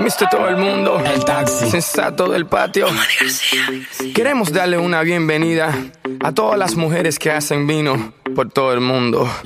Mr. Todo el Mundo, El Taxi, sensato del patio. Queremos darle una bienvenida a todas las mujeres que hacen vino por todo el mundo.